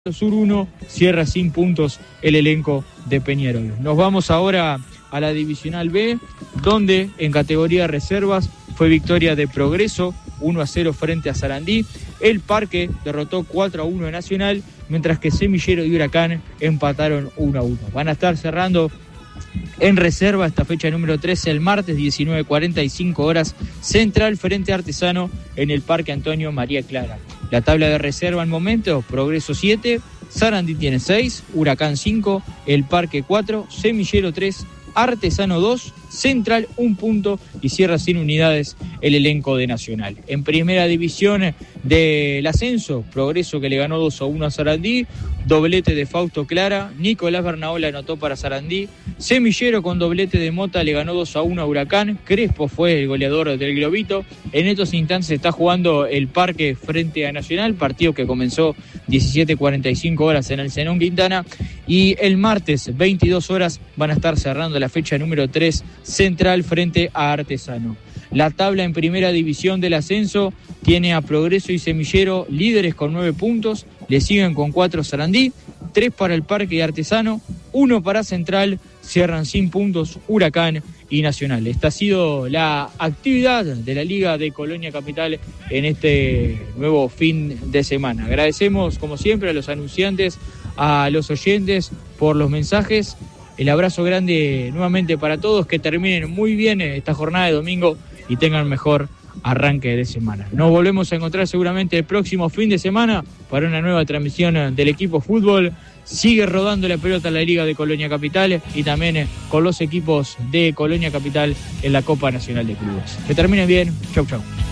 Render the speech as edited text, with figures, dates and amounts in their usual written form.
Sur 1 cierra sin puntos el elenco de Peñarol. Nos vamos ahora a la Divisional B, donde en categoría reservas fue victoria de Progreso 1-0 frente a Sarandí. El Parque derrotó 4-1 a Nacional, mientras que Semillero y Huracán empataron 1-1. Van a estar cerrando en reserva esta fecha número 13 el martes 19:45 horas, Central frente a Artesano en el Parque Antonio María Clara. La tabla de reserva al momento: Progreso 7, Sarandí tiene 6, Huracán 5, El Parque 4, Semillero 3, Artesano 2, Central 1 punto y cierra sin unidades el elenco de Nacional. En primera división del ascenso, Progreso que le ganó 2-1 a Sarandí, doblete de Fausto Clara, Nicolás Bernaola anotó para Sarandí, Semillero con doblete de Mota le ganó 2-1 a Huracán, Crespo fue el goleador del Globito. En estos instantes se está jugando el Parque frente a Nacional, partido que comenzó 17:45 horas en el Zenón Quintana, y el martes 22 horas van a estar cerrando la fecha número 3, Central frente a Artesano. La tabla en primera división del ascenso tiene a Progreso y Semillero líderes con 9 puntos, le siguen con 4 Sarandí, 3 para el Parque y Artesano, 1 para Central, cierran sin puntos Huracán y Nacional. Esta ha sido la actividad de la Liga de Colonia Capital en este nuevo fin de semana. Agradecemos como siempre a los anunciantes, a los oyentes por los mensajes. El abrazo grande nuevamente para todos, que terminen muy bien esta jornada de domingo y tengan mejor arranque de semana. Nos volvemos a encontrar seguramente el próximo fin de semana para una nueva transmisión del equipo fútbol. Sigue rodando la pelota en la Liga de Colonia Capital y también con los equipos de Colonia Capital en la Copa Nacional de Clubes. Que terminen bien. Chau, chau.